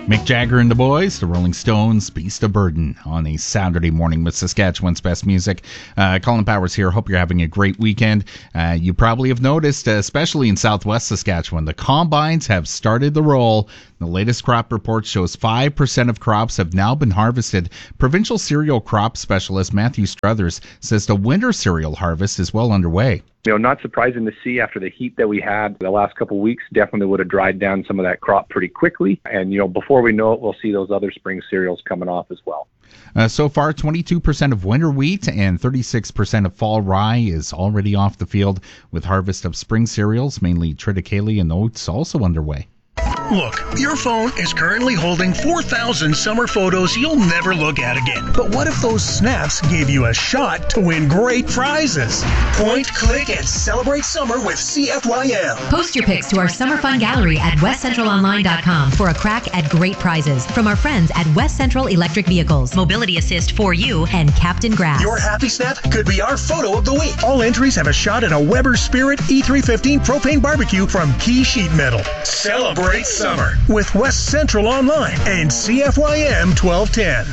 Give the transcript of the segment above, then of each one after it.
Mick Jagger and the Boys, the Rolling Stones, Beast of Burden on a Saturday morning with Saskatchewan's best music. Colin Powers here. Hope you're having a great weekend. You probably have noticed, especially in southwest Saskatchewan, the combines have started the roll. The latest crop report shows 5% of crops have now been harvested. Provincial cereal crop specialist Matthew Struthers says the winter cereal harvest is well underway. Not surprising to see after the heat that we had the last couple of weeks, definitely would have dried down some of that crop pretty quickly. And, before we know it, we'll see those other spring cereals coming off as well. So far, 22% of winter wheat and 36% of fall rye is already off the field, with harvest of spring cereals, mainly triticale and oats, also underway. Look, your phone is currently holding 4,000 summer photos you'll never look at again. But what if those snaps gave you a shot to win great prizes? Point, click, and celebrate summer with CFYM. Post your pics to our Summer Fun Gallery at westcentralonline.com for a crack at great prizes from our friends at West Central Electric Vehicles, Mobility Assist for You, and Captain Grass. Your happy snap could be our photo of the week. All entries have a shot at a Weber Spirit E315 propane barbecue from Key Sheet Metal. Celebrate summer with West Central Online and CFYM 1210.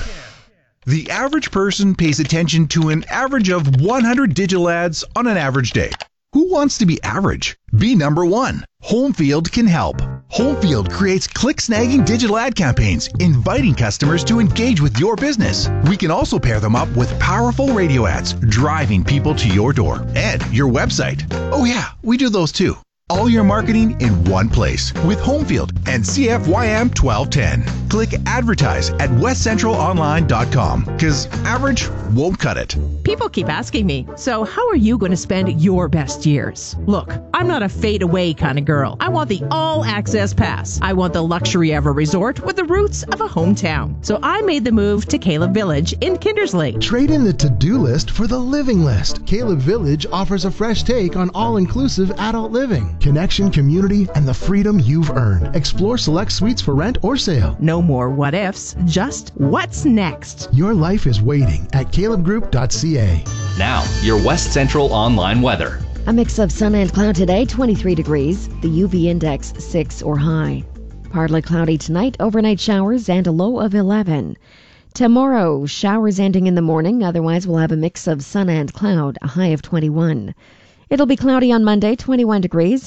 The average person pays attention to an average of 100 digital ads on an average day. Who wants to be average? Be number one. Homefield can help. Homefield creates click-snagging digital ad campaigns, inviting customers to engage with your business. We can also pair them up with powerful radio ads, driving people to your door and your website. Oh yeah, we do those too. All your marketing in one place with Homefield and CFYM 1210. Click advertise at westcentralonline.com because average won't cut it. People keep asking me, so how are you going to spend your best years? Look, I'm not a fade-away kind of girl. I want the all-access pass. I want the luxury of a resort with the roots of a hometown. So I made the move to Caleb Village in Kindersley. Trade in the to-do list for the living list. Caleb Village offers a fresh take on all-inclusive adult living. Connection, community, and the freedom you've earned. Explore select suites for rent or sale. No more what-ifs, just what's next. Your life is waiting at calebgroup.ca. Now, your West Central Online weather. A mix of sun and cloud today, 23 degrees. The UV index 6 or high. Partly cloudy tonight, overnight showers, and a low of 11. Tomorrow, showers ending in the morning. Otherwise, we'll have a mix of sun and cloud, a high of 21. It'll be cloudy on Monday, 21 degrees.